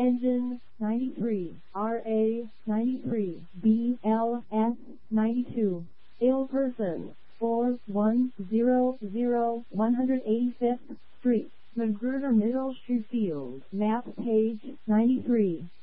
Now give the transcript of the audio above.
Engine 93, RA 93, BLS 92. Ill person 4100 185th Street, Magruder Middle Sheffield, map page 93.